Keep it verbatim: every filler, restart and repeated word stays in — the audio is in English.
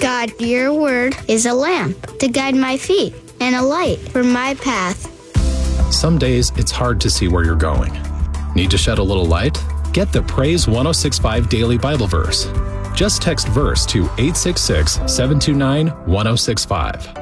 God, your word is a lamp to guide my feet and a light for my path. Some days it's hard to see where you're going. Need to shed a little light? Get the Praise ten sixty-five Daily Bible Verse. Just text verse to eight six six, seven two nine, one oh six five.